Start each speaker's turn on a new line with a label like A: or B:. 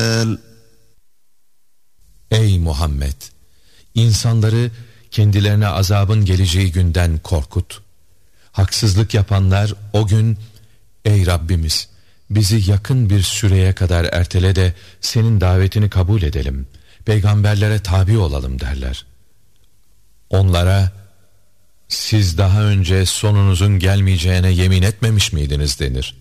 A: Ey Muhammed! İnsanları kendilerine azabın geleceği günden korkut. Haksızlık yapanlar o gün, ey Rabbimiz, bizi yakın bir süreye kadar ertele de senin davetini kabul edelim, peygamberlere tabi olalım derler. Onlara, siz daha önce sonunuzun gelmeyeceğine yemin etmemiş miydiniz denir.